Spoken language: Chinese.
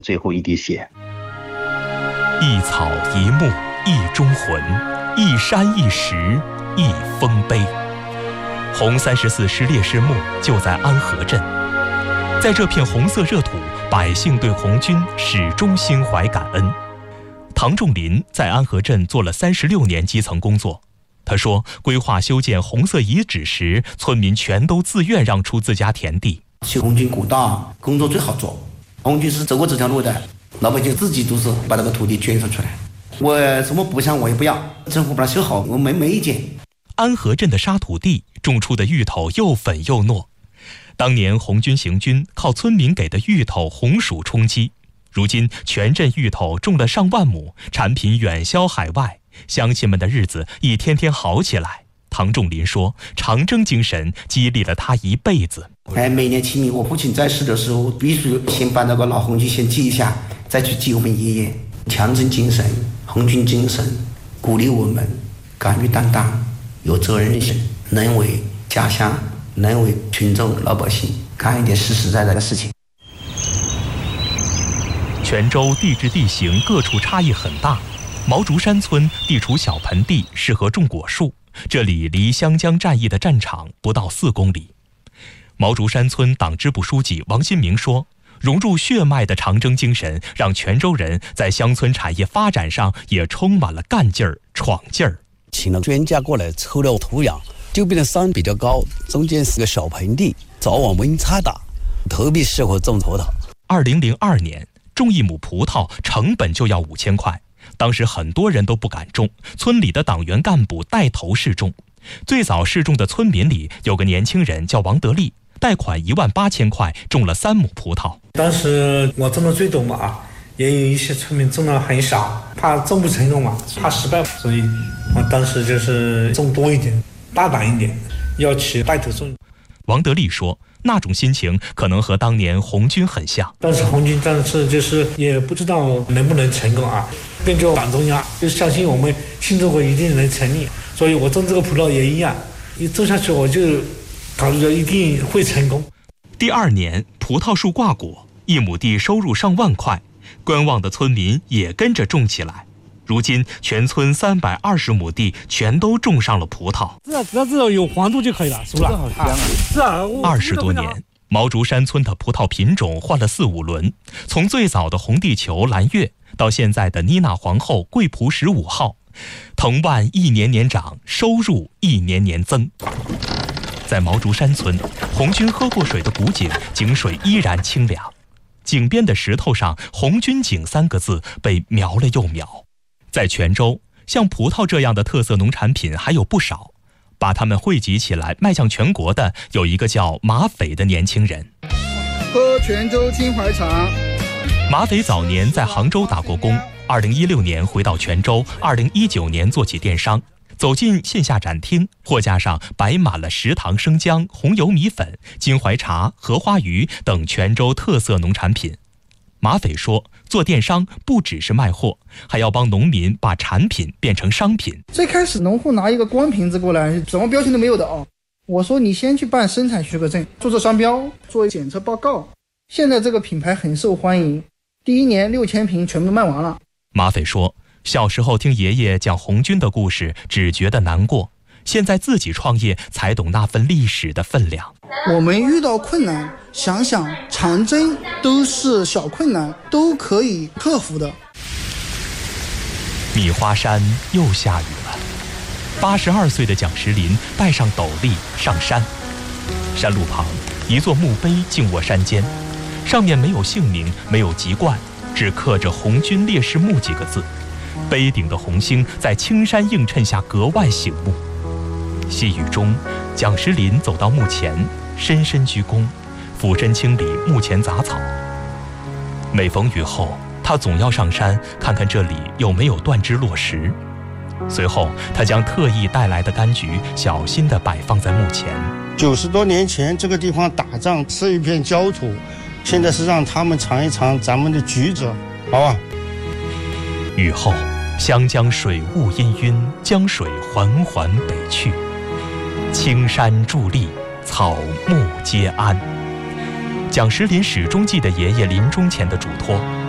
最后一滴血。 一草一木一忠魂，一山一石一丰碑。红34师烈士墓就在安河镇，在这片红色热土，百姓对红军始终心怀感恩。唐仲林在安河镇做了36年基层工作。他说，规划修建红色遗址时，村民全都自愿让出自家田地。 修红军古道工作最好做，红军是走过这条路的，老百姓自己都是把这个土地捐出来。我什么不想我也不要，政府把它修好，我没意见。 安河镇的沙土地种出的芋头又粉又糯，当年红军行军靠村民给的芋头红薯充饥，如今全镇芋头种了上万亩，产品远销海外，乡亲们的日子一天天好起来。唐仲林说，长征精神激励了他一辈子。 每年清明我父亲在世的时候，必须先把那个老红旗先祭一下，再去祭我们爷爷。强征精神、红军精神鼓励我们敢于担当，有责任心，能为家乡，能为群众老百姓干一点实实在在的事情。 泉州地质地形各处差异很大，毛竹山村地处小盆地，适合种果树，这里离湘江战役的战场不到4公里。毛竹山村党支部书记王新明说，融入血脉的长征精神，让泉州人在乡村产业发展上也充满了干劲儿、闯劲儿。 请了专家过来抽了土壤，就变成山比较高，中间是个小盆地，早晚温差大，特别适合种葡萄。 2002年，种1亩葡萄成本就要5000块，当时很多人都不敢种，村里的党员干部带头试种。最早试种的村民里有个年轻人叫王德利，贷款18000块种了3亩葡萄。 当时我种的最多嘛，也有一些村民种的很少，怕种不成功嘛，怕失败，所以我当时就是种多一点，大胆一点，要去带头种。 王德利说，那种心情可能和当年红军很像。 当时红军战士就是也不知道能不能成功啊，根据党中央就相信我们新中国一定能成立，所以我种这个葡萄也一样，一种下去我就考虑着一定会成功。 第2年，葡萄树挂果，1亩地收入上万块，观望的村民也跟着种起来。如今，全村320亩地全都种上了葡萄。 只要有黄度就可以了，是不是？好香啊！是啊 ，20多年，毛竹山村的葡萄品种换了4、5轮，从最早的红地球、蓝月，到现在的妮娜皇后、桂璞15号，藤蔓一年年长，收入一年年增。在毛竹山村，红军喝过水的古井，井水依然清凉。井边的石头上“红军井”3个字被描了又描。在泉州，像葡萄这样的特色农产品还有不少，把它们汇集起来卖向全国的有一个叫马匪的年轻人。 喝泉州青淮茶。 马匪早年在杭州打过工，2016年回到泉州，2019年做起电商。走进线下展厅，货架上摆满了食堂生姜、红油米粉、金怀茶、荷花鱼等泉州特色农产品。马匪说，做电商不只是卖货，还要帮农民把产品变成商品。 最开始农户拿一个光瓶子过来，什么标签都没有的哦。我说你先去办生产许可证，注册商标，做检测报告。现在这个品牌很受欢迎，第1年6000瓶全部卖完了。 马匪说，小时候听爷爷讲红军的故事，只觉得难过，现在自己创业才懂那份历史的分量。 我们遇到困难，想想长征都是小困难，都可以克服的。 米花山又下雨了，82岁的蒋石林戴上斗笠上山。山路旁，一座墓碑静卧山间，上面没有姓名，没有籍贯，只刻着“红军烈士墓”几个字。碑顶的红星在青山映衬下格外醒目。细雨中，蒋石林走到墓前，深深鞠躬，俯身清理墓前杂草。每逢雨后，他总要上山看看这里有没有断枝落石。随后，他将特意带来的柑橘小心地摆放在墓前。 90多年前，这个地方打仗是一片焦土，现在是让他们尝一尝咱们的橘子，好吧？ 雨后，湘江水雾氤氲，江水缓缓北去，青山伫立，草木皆安。蒋石林始终记得爷爷临终前的嘱托：